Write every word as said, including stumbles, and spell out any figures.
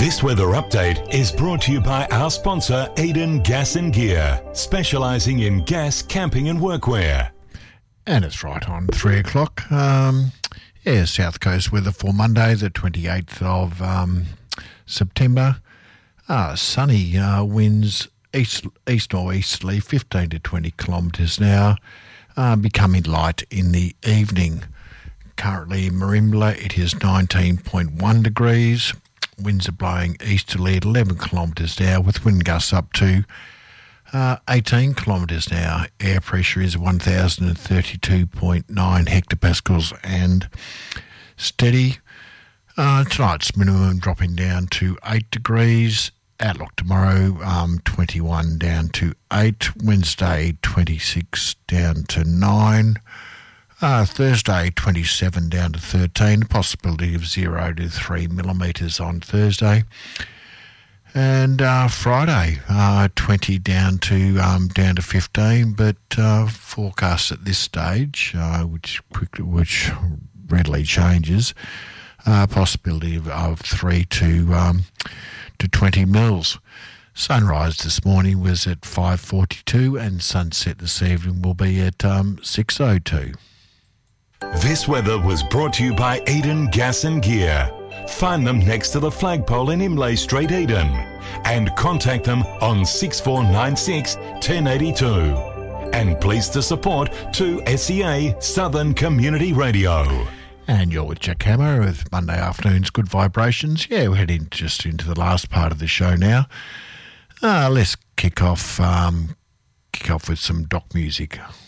This weather update is brought to you by our sponsor Eden Gas and Gear, specialising in gas, camping and workwear. And it's right on three o'clock. Um, yeah, South Coast weather for Monday, the twenty-eighth of um, September. Uh, sunny uh, winds, east east northeasterly, fifteen to twenty kilometres an hour, uh, becoming light in the evening. Currently in Merimbula, it is nineteen point one degrees. Winds are blowing easterly at eleven kilometres an hour, with wind gusts up to uh, eighteen kilometres an hour. Air pressure is one thousand thirty-two point nine hectopascals and steady. Uh, tonight's minimum dropping down to eight degrees. Outlook tomorrow, um, twenty-one down to eight. Wednesday, twenty-six down to nine. Uh, Thursday, twenty-seven down to thirteen. Possibility of zero to three millimetres on Thursday. And uh, Friday, uh, twenty down to um, down to fifteen. But uh, forecast at this stage, uh, which quickly, which readily changes, uh, possibility of, of three to um, to twenty mils. Sunrise this morning was at five forty-two, and sunset this evening will be at um, six oh two. This weather was brought to you by Eden Gas and Gear. Find them next to the flagpole in Imlay Street, Eden, and contact them on six four nine six, one zero eight two. And pleased to support two S E A Southern Community Radio. And you're with Jack Hammer with Monday Afternoon's Good Vibrations. Yeah, we're heading just into the last part of the show now. Uh, let's kick off, um, kick off with some doc music.